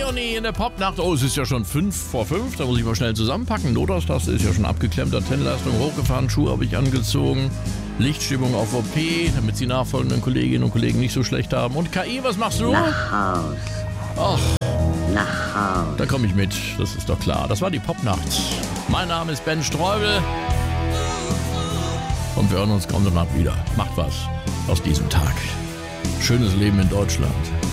Leonie in der Popnacht. Oh, es ist ja schon 5:05. Da muss ich mal schnell zusammenpacken. Notaustaste ist ja schon abgeklemmt. Antennenleistung hochgefahren. Schuhe habe ich angezogen. Lichtstimmung auf OP, damit die nachfolgenden Kolleginnen und Kollegen nicht so schlecht haben. Und KI, was machst du? Nach Haus. Ach, Nach Haus. da komme ich mit. Das ist doch klar. Das war die Popnacht. Mein Name ist Ben Streubel. Und wir hören uns kommende Nacht wieder. Macht was aus diesem Tag. Schönes Leben in Deutschland.